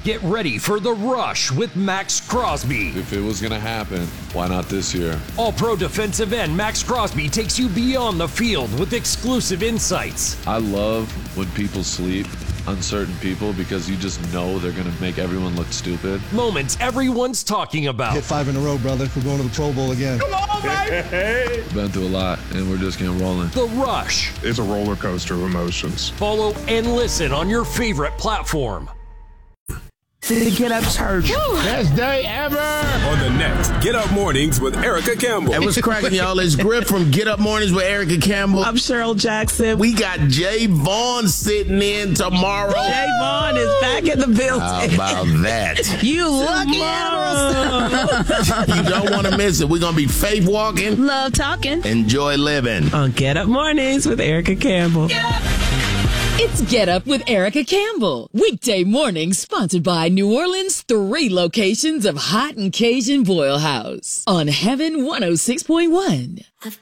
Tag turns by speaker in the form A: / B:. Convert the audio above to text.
A: Get ready for The Rush with Max Crosby.
B: If it was going to happen, why not this year?
A: All-Pro defensive end Max Crosby takes you beyond the field with exclusive insights.
B: I love when people sleep on certain people because you just know they're going to make everyone look stupid.
A: Moments everyone's talking about.
C: Hit 5 in a row, brother. We're going to the Pro Bowl again.
D: Come on, baby!
B: Been through a lot, and we're just getting rolling.
A: The Rush.
D: It's a roller coaster of emotions.
A: Follow and listen on your favorite platform.
E: The Get Up Church.
F: Best day ever.
G: On the next Get Up Mornings with Erica Campbell.
F: Hey, what's cracking, y'all? It's Griff from Get Up Mornings with Erica Campbell.
E: I'm Cheryl Jackson.
F: We got Jay Vaughn sitting in tomorrow.
E: Jay Vaughn is back in the building.
F: How about that?
E: You lucky animals.
F: You don't want to miss it. We're going to be faith walking.
H: Love talking.
F: Enjoy living.
E: On Get Up Mornings with Erica Campbell.
H: It's Get Up with Erica Campbell. Weekday mornings sponsored by New Orleans' 3 locations of Hot and Cajun Boil House on Heaven 106.1.